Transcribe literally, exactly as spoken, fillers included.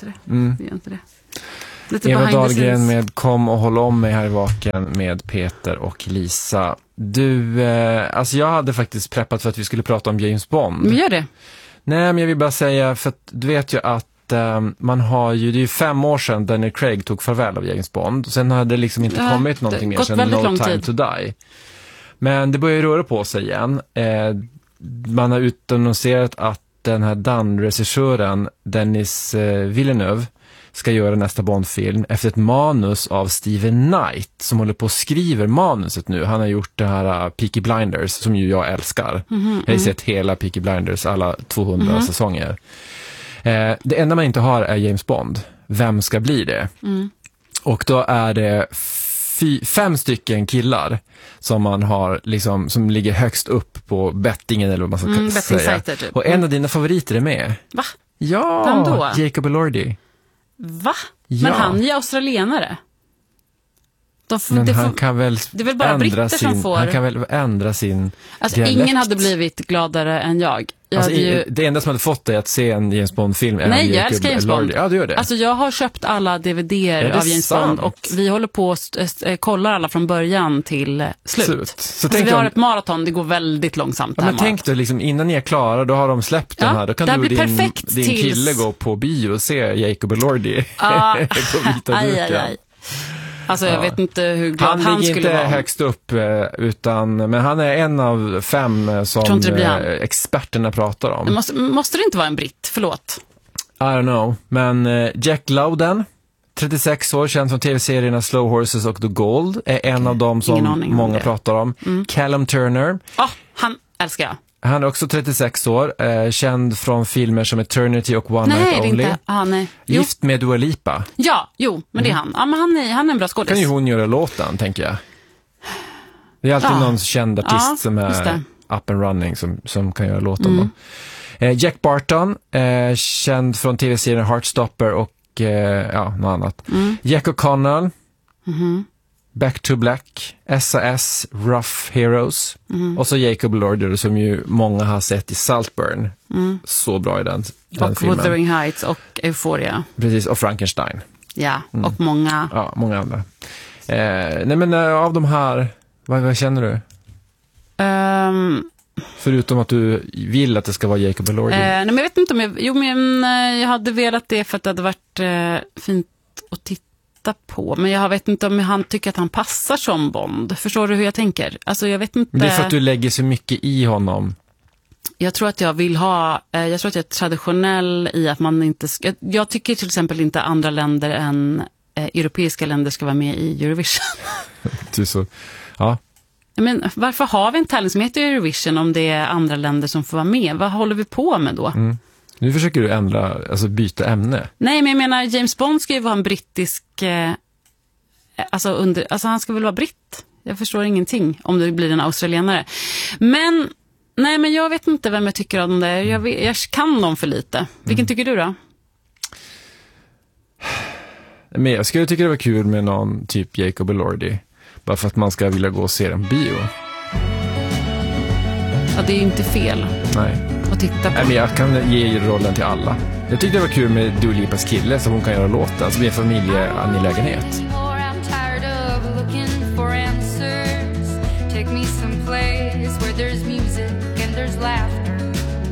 inte det. Mm. Vi gör inte det. Lite Eva behind the Dahlgren scenes. med Kom och håll om mig här i Vaken med Peter och Lisa. Du, eh, alltså jag hade faktiskt preppat för att vi skulle prata om James Bond. Men gör det. Nej, men jag vill bara säga, för att du vet ju att eh, man har ju, det är ju fem år sedan Daniel Craig tog farväl av James Bond. Sen hade det liksom inte Ja, kommit någonting mer sedan No Time tid. to Die. Men det börjar ju röra på sig igen. Eh, man har utannonserat att den här Dan-regissören Denis eh, Villeneuve ska göra nästa Bond-film efter ett manus av Steven Knight som håller på och skriver manuset nu. Han har gjort det här uh, Peaky Blinders som ju jag älskar. Mm-hmm, jag har sett hela Peaky Blinders, alla tvåhundra mm-hmm. säsonger. Eh, det enda man inte har är James Bond. Vem ska bli det? Mm. Och då är det fy, fem stycken killar som man har liksom, som ligger högst upp på bettingen eller vad man ska mm, säga. Typ. Och en av dina favoriter är med. Va? Ja, vem då? Jacob Elordi. Va? Ja. Men han är ju australienare. De f- men det han får, kan väl det är väl bara britter sin, som får... Han kan väl ändra sin alltså, dialekt. Ingen hade blivit gladare än jag. jag alltså, ju... Det enda som hade fått dig att se en James Bond-film är Nej, jag Jacob älskar James Bond. Elordi. Ja, du gör det. Alltså, jag har köpt alla D V D-er av James sant? Bond och vi håller på att äh, kollar alla från början till slut. slut. Så alltså, vi har om... ett maraton, det går väldigt långsamt. Ja, men tänk dig, liksom, innan ni är klara, då har de släppt ja, den här. Då kan du och din, din tills... kille gå på bio och se Jacob Elordi ah, på vita aj, duken. Aj, aj. Alltså jag ja. vet inte hur glad han, han skulle vara. Han ligger inte vara. högst upp, utan, men han är en av fem som experterna pratar om. Det måste, måste det inte vara en britt? Förlåt. I don't know. Men uh, Jack Lowden, trettiosex år, känd från tv-serierna Slow Horses och The Gold, är en okay. av dem som många pratar om. Mm. Callum Turner. Ja, oh, han älskar jag. Han är också trettiosex år, eh, känd från filmer som Eternity och One nej, Night Only. Inte. Ah, nej. Gift med Dua Lipa. Ja, jo, men mm. det är han. Ja, men han är, han är en bra skådis. Kan ju hon göra låten, tänker jag. Det är alltid ja. någon känd artist ja, som är up and running som, som kan göra låten. Mm. Eh, Jack Barton, eh, känd från tv-serien Heartstopper och eh, ja, något annat. Mm. Jack O'Connell. Mhm. Back to Black, S A S, Rough Heroes mm. och så Jacob Elordi som ju många har sett i Saltburn. Mm. Så bra i den, den och filmen. Wuthering Heights och Euphoria. Precis, och Frankenstein. Ja, mm. och många. Ja, många andra. Eh, nej men äh, av de här, vad, vad känner du? Um, Förutom att du vill att det ska vara Jacob Elordi. Eh, nej men jag vet inte om jag, jo men eh, jag hade velat det för att det hade varit eh, fint att titta på, men jag vet inte om han tycker att han passar som Bond. Förstår du hur jag tänker? Alltså jag vet inte. Det är för att du lägger så mycket i honom. Jag tror att jag vill ha, jag tror att jag är traditionell i att man inte ska, jag tycker till exempel inte andra länder än eh, europeiska länder ska vara med i Eurovision. Du så, ja. Men varför har vi en tävling som heter Eurovision om det är andra länder som får vara med? Vad håller vi på med då? Mm. Nu försöker du ändra, alltså byta ämne. Nej, men jag menar, James Bond ska ju vara en brittisk, eh, alltså, under, alltså han ska väl vara britt. Jag förstår ingenting om det blir en australienare. Men, nej men jag vet inte vem jag tycker om det. Jag, vet, jag kan dem för lite. Vilken mm. tycker du då? Men jag skulle tycka det var kul med någon typ Jacob Elordi. Bara för att man ska vilja gå och se en bio. Ja, det är ju inte fel. Nej. Att titta på. Nej, men jag kan ge rollen till alla. Jag tyckte det var kul med Dua Lipas kille som hon kan göra låten som är familjeangelägenhet.